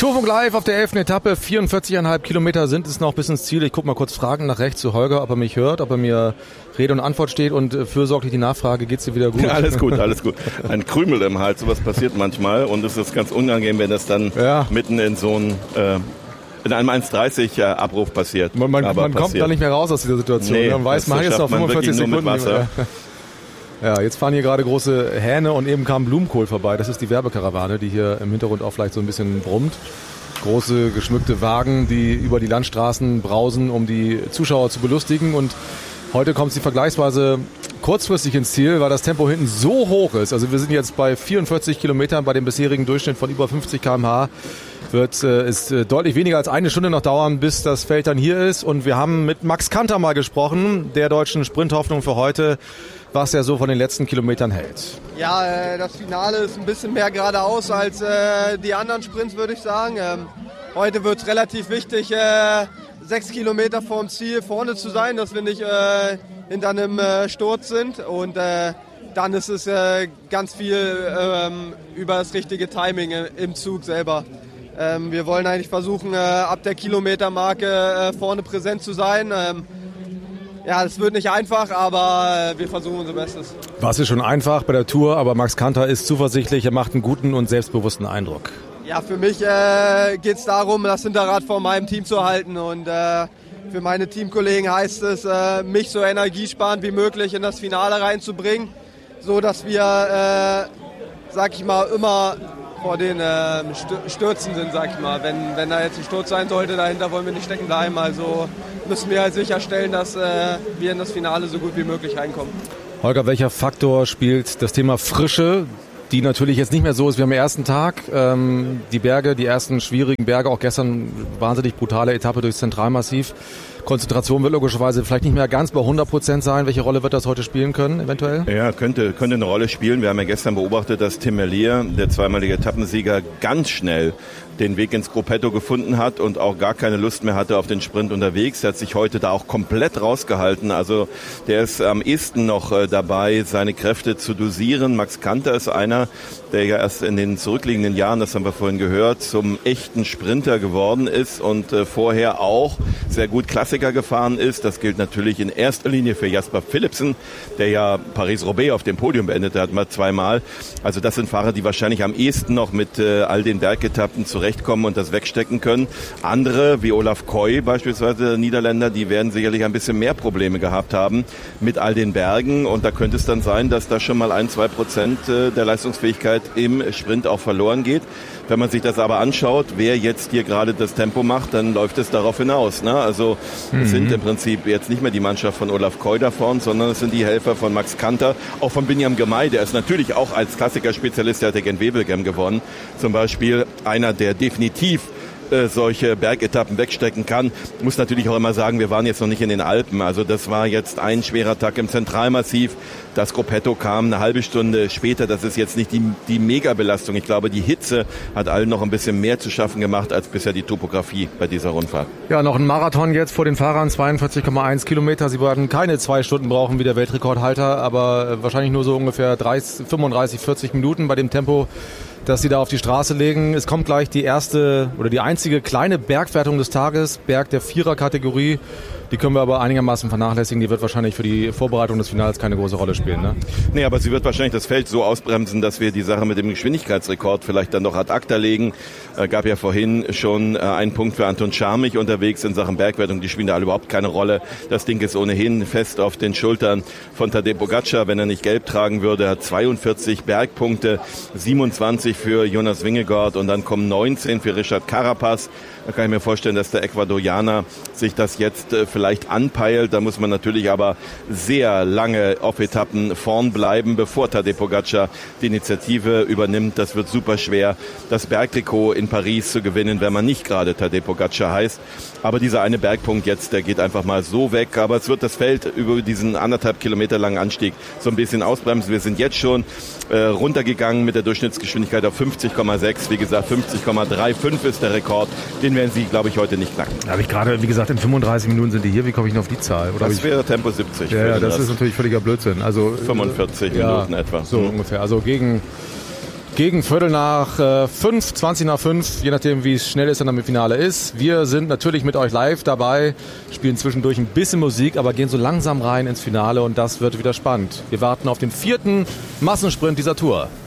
Turfunk live auf der 11. Etappe, 44,5 Kilometer sind es noch bis ins Ziel. Ich gucke mal kurz Fragen nach rechts zu Holger, ob er mich hört, ob er mir Rede und Antwort steht und fürsorglich die Nachfrage, geht's dir wieder gut? Ja, alles gut, alles gut. Ein Krümel im Hals, sowas passiert manchmal und es ist ganz unangenehm, wenn das dann mitten in so einem in einem 1,30 Abruf passiert. Man kommt da nicht mehr raus aus dieser Situation. Nee, man weiß, man hat jetzt noch 45 Sekunden. Ja, jetzt fahren hier gerade große Hähne und eben kam Blumenkohl vorbei. Das ist die Werbekarawane, die hier im Hintergrund auch vielleicht so ein bisschen brummt. Große geschmückte Wagen, die über die Landstraßen brausen, um die Zuschauer zu belustigen. Und heute kommt sie vergleichsweise kurzfristig ins Ziel, weil das Tempo hinten so hoch ist. Also wir sind jetzt bei 44 Kilometern bei dem bisherigen Durchschnitt von über 50 km/h. Wird es deutlich weniger als eine Stunde noch dauern, bis das Feld dann hier ist. Und wir haben mit Max Kanter mal gesprochen, der deutschen Sprinthoffnung für heute, was er so von den letzten Kilometern hält. Ja, das Finale ist ein bisschen mehr geradeaus als die anderen Sprints, würde ich sagen. Heute wird es relativ wichtig, 6 Kilometer vorm Ziel vorne zu sein, dass wir nicht hinter einem Sturz sind. Und dann ist es ganz viel über das richtige Timing im Zug selber. Wir wollen eigentlich versuchen, ab der Kilometermarke vorne präsent zu sein. Ja, es wird nicht einfach, aber wir versuchen unser Bestes. War es schon einfach bei der Tour, aber Max Kanter ist zuversichtlich, er macht einen guten und selbstbewussten Eindruck. Ja, für mich geht es darum, das Hinterrad vor meinem Team zu halten und für meine Teamkollegen heißt es, mich so energiesparend wie möglich in das Finale reinzubringen, so dass wir, sag ich mal, immer vor den Stürzen sind, sag ich mal. Wenn da jetzt ein Sturz sein sollte, dahinter wollen wir nicht stecken bleiben. Also müssen wir halt sicherstellen, dass wir in das Finale so gut wie möglich reinkommen. Holger, welcher Faktor spielt das Thema Frische, die natürlich jetzt nicht mehr so ist wie am ersten Tag? Die Berge, die ersten schwierigen Berge, auch gestern wahnsinnig brutale Etappe durchs Zentralmassiv. Konzentration wird logischerweise vielleicht nicht mehr ganz bei 100% sein. Welche Rolle wird das heute spielen können, eventuell? Ja, könnte eine Rolle spielen. Wir haben ja gestern beobachtet, dass Tim Merlier, der zweimalige Etappensieger, ganz schnell den Weg ins Gruppetto gefunden hat und auch gar keine Lust mehr hatte auf den Sprint unterwegs. Er hat sich heute da auch komplett rausgehalten. Also der ist am ehesten noch dabei, seine Kräfte zu dosieren. Max Kanter ist einer, der ja erst in den zurückliegenden Jahren, das haben wir vorhin gehört, zum echten Sprinter geworden ist und vorher auch sehr gut Klassiker gefahren ist. Das gilt natürlich in erster Linie für Jasper Philipsen, der ja Paris-Roubaix auf dem Podium beendet hat, mal zweimal. Also das sind Fahrer, die wahrscheinlich am ehesten noch mit all den Bergetappen zurechtkommen und das wegstecken können. Andere, wie Olaf Koy beispielsweise, der Niederländer, die werden sicherlich ein bisschen mehr Probleme gehabt haben mit all den Bergen. Und da könnte es dann sein, dass da schon mal 1-2% der Leistungsfähigkeit im Sprint auch verloren geht. Wenn man sich das aber anschaut, wer jetzt hier gerade das Tempo macht, dann läuft es darauf hinaus. Ne? Also es sind im Prinzip jetzt nicht mehr die Mannschaft von Olaf Koy da vorn, sondern es sind die Helfer von Max Kanter, auch von Binyam Girmay, der ist natürlich auch als Klassikerspezialist, der hat der Gent-Wevelgem gewonnen. Zum Beispiel einer, der definitiv solche Bergetappen wegstecken kann. Ich muss natürlich auch immer sagen, wir waren jetzt noch nicht in den Alpen. Also das war jetzt ein schwerer Tag im Zentralmassiv. Das Gruppetto kam eine halbe Stunde später. Das ist jetzt nicht die Megabelastung. Ich glaube, die Hitze hat allen noch ein bisschen mehr zu schaffen gemacht als bisher die Topografie bei dieser Rundfahrt. Ja, noch ein Marathon jetzt vor den Fahrern, 42,1 Kilometer. Sie werden keine 2 Stunden brauchen wie der Weltrekordhalter, aber wahrscheinlich nur so ungefähr 35, 40 Minuten bei dem Tempo, dass sie da auf die Straße legen. Es kommt gleich die erste oder die einzige kleine Bergwertung des Tages, Berg der Vierer-Kategorie. Die können wir aber einigermaßen vernachlässigen. Die wird wahrscheinlich für die Vorbereitung des Finals keine große Rolle spielen, ne? Nee, aber sie wird wahrscheinlich das Feld so ausbremsen, dass wir die Sache mit dem Geschwindigkeitsrekord vielleicht dann noch ad acta legen. Gab ja vorhin schon einen Punkt für Anton Scharmich unterwegs in Sachen Bergwertung. Die spielen da überhaupt keine Rolle. Das Ding ist ohnehin fest auf den Schultern von Tadej Pogačar, wenn er nicht gelb tragen würde. Er hat 42 Bergpunkte, 27 für Jonas Vingegaard und dann kommen 19 für Richard Carapaz. Da kann ich mir vorstellen, dass der Ecuadorianer sich das jetzt vielleicht anpeilt. Da muss man natürlich aber sehr lange auf Etappen vorn bleiben, bevor Tadej Pogačar die Initiative übernimmt. Das wird super schwer, das Bergtrikot in Paris zu gewinnen, wenn man nicht gerade Tadej Pogačar heißt. Aber dieser eine Bergpunkt jetzt, der geht einfach mal so weg. Aber es wird das Feld über diesen 1,5 Kilometer langen Anstieg so ein bisschen ausbremsen. Wir sind jetzt schon runtergegangen mit der Durchschnittsgeschwindigkeit auf 50,6. Wie gesagt, 50,35 ist der Rekord. Den werden sie, glaube ich, heute nicht knacken. Da habe ich gerade, wie gesagt, in 35 Minuten sind die hier. Wie komme ich noch auf die Zahl? Oder das wäre Tempo 70. Ja, das ist natürlich völliger Blödsinn. Also 45 Minuten etwa. So ungefähr. Also gegen Gegen Viertel nach 5, 20 nach 5, je nachdem wie es schnell es dann am Finale ist. Wir sind natürlich mit euch live dabei, spielen zwischendurch ein bisschen Musik, aber gehen so langsam rein ins Finale und das wird wieder spannend. Wir warten auf den 4. Massensprint dieser Tour.